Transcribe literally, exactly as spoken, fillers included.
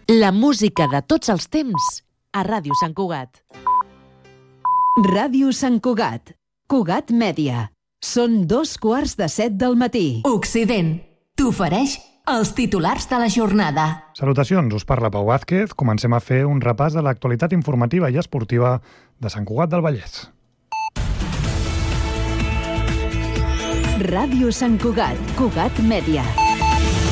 La música de tots els temps a Ràdio Sant Cugat. Ràdio Sant Cugat. Cugat Mèdia. Són dos quarts de set del matí. Occident t'ofereix els titulars de la jornada. Salutacions, us parla Pau Vázquez. Comencem a fer un repàs de l'actualitat informativa i esportiva de Sant Cugat del Vallès. Ràdio Sant Cugat. Cugat Mèdia.